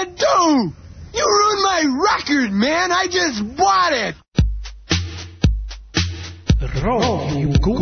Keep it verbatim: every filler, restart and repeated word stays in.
gonna do? You ruined my record, man. I just bought it. Radio